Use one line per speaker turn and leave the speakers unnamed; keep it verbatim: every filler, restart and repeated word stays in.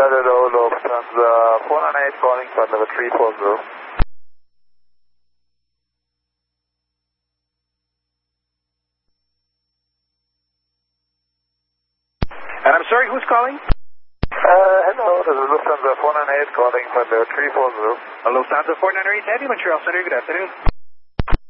Hello, Lufthansa four nine eight calling for level three four zero.
And I'm sorry, who's calling?
Uh, hello, this is Lufthansa four nine eight calling for level three four zero.
Uh, Lufthansa four nine eight, Heavy Montreal Center, good afternoon.